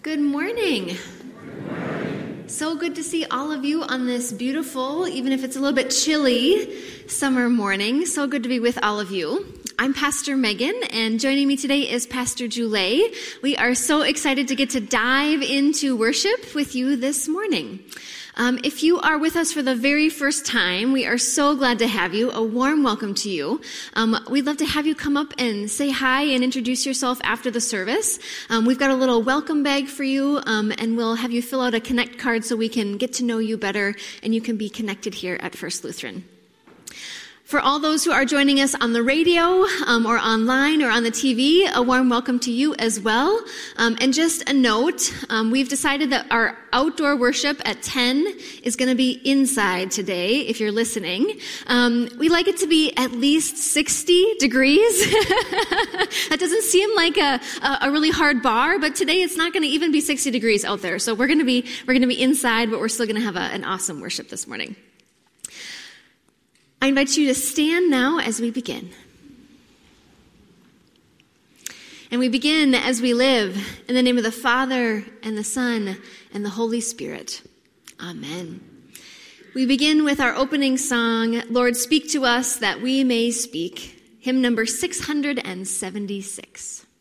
Good morning. So good to see all of you on this beautiful, even if it's a little bit chilly, summer morning. So good to be with all of you. I'm Pastor Megan, and joining me today is Pastor Julie. We are so excited to get to dive into worship with you this morning. If you are with us for the very first time, we are so glad to have you. A warm welcome to you. We'd love to have you come up and say hi and introduce yourself after the service. We've got a little welcome bag for you, and we'll have you fill out a Connect card so we can get to know you better and you can be connected here at First Lutheran. For all those who are joining us on the radio or online or on the TV, a warm welcome to you as well. And just a note, we've decided that our outdoor worship at 10 is going to be inside today, if you're listening. We like it to be at least 60 degrees. That doesn't seem like a really hard bar, but today it's not going to even be 60 degrees out there. So we're going to be inside, but we're still going to have an awesome worship this morning. I invite you to stand now as we begin. And we begin as we live in the name of the Father and the Son and the Holy Spirit. Amen. We begin with our opening song, Lord, Speak to Us That We May Speak, hymn number 676.